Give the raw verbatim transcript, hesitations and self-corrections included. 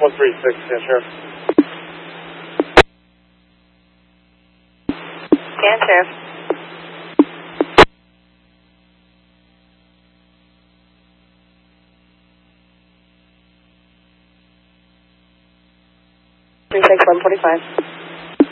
one three six, yeah, Sheriff. Scan, Sheriff. three six one forty-five.